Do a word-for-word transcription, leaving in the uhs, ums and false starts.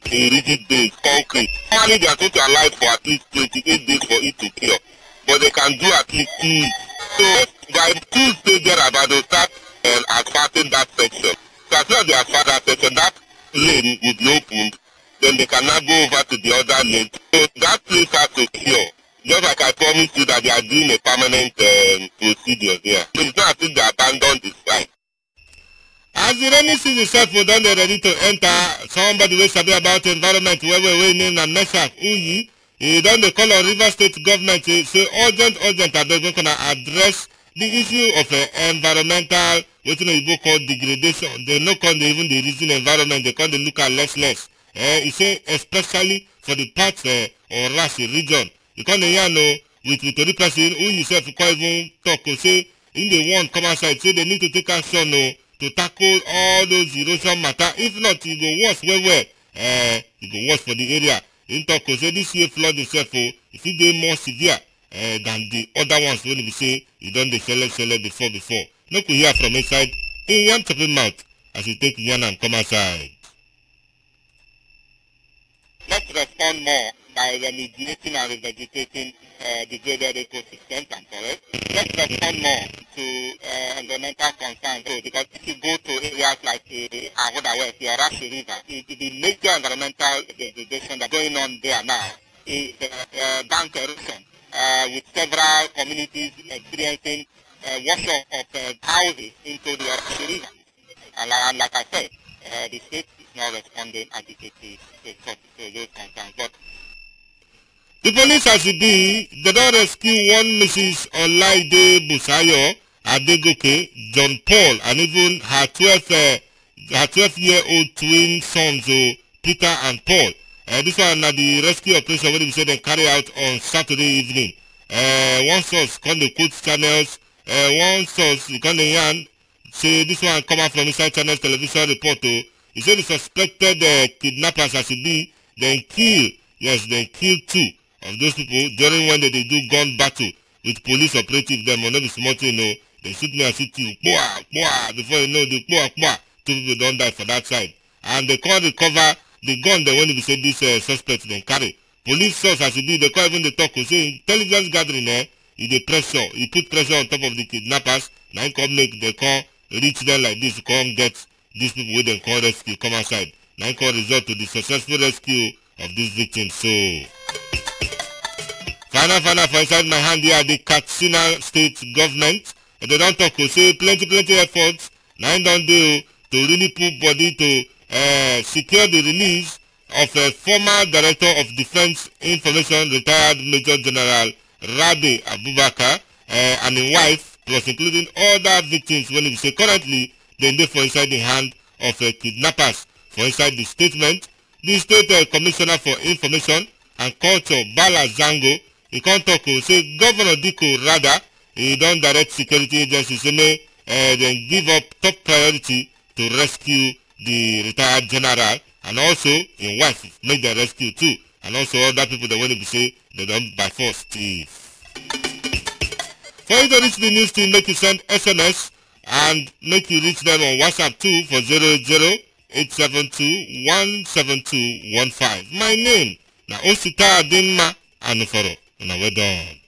in rigid base, concrete. Normally they are going to allow it for at least twenty-eight days for it to cure, but they can do at least two weeks. So by Tuesday thereabout, they'll start um, asphalting that section. So as soon as they asphalt that section, that lane will be opened, then they can now go over to the other lane. So that place has to cure. Just like I promised you that they are doing a permanent um, procedure there. So it's not as if they abandoned the site. As the rainy season itself was done, they're ready to enter. Somebody will sabi about environment where we name and Meshach Uyi. He done the call on River State government to say urgent, urgent, and they're going to address the issue of uh, environmental, what you know, you call degradation. They no call even the reason environment, they call the look at less, less. Uh, he say especially for the parts uh, or Rasi region. You can't you know, with the Tori person who yourself can't even talk or say in the one come outside, say they need to take action no, to tackle all those erosion matter. If not, it go worse well well. Uh, it go worse for the area. In talk or say this year flood itself, oh, if it be more severe uh, than the other ones when we say you done the shell shell before before. No could hear from inside in Yan chopping mouth as you take Yan and come outside. Let's respond more by remediating and revegetating uh, degraded ecosystems and forests. Let's respond more to uh, environmental concerns too, because if you go to areas like the Ahoda West, the Arashi River, the, the major environmental degradation that's going on there now is uh, uh, bank erosion, uh, with several communities experiencing uh, wash of uh, houses into the Arashi River. And, and like I said, uh, the state is not responding adequately to those concerns. But the police as it be, they don't rescue one Missus Olaide Busayo Adegoke, John Paul, and even her twelve uh, her twelve-year-old twin sons, uh, Peter and Paul. Uh, this one na the rescue operation wey we say they carry out on Saturday evening. Uh, one source called the quote channels. Uh, one source called the yarn say this one come out from inside Channels television report. Uh, he said the suspected uh, kidnappers as it be, then kill, yes, then kill two of those people during when they, they do gun battle with police operatives. Them or not be small thing, you know, they shoot me and shoot you. Boah, boah, before you know, they boah, boah. Two people don't die for that side. And they can't recover the gun that when we say this uh, suspect then carry. Police source as it be, they can't even the talk. Say intelligence gathering there, eh, the pressure, he put pressure on top of the kidnappers. Now he come make they can't reach them like this, come get these people with them call rescue, come outside. Now he can result to the successful rescue of these victims. So Final, final, for inside my hand here, the Katsina state government. And they don't talk to say plenty, plenty efforts. Now don't do to really put body to uh, secure the release of a former director of defense information, retired Major General Rabi Abubakar, uh, and his wife, plus including other victims when we say currently they live for inside the hand of uh, kidnappers. For inside the statement, the state uh, commissioner for information and culture, Bala Zango, he can't talk to say Governor Diko Rada, he don't direct security agencies to may uh, then give up top priority to rescue the retired general, and also in wife make the rescue too, and also other people that want to say they don't by force thief. For you to reach the news team, make you send S M S and make you reach them on WhatsApp too for zero zero eight seven two one seven two one five. My name na Osita Adinma Anuforo. And we're done.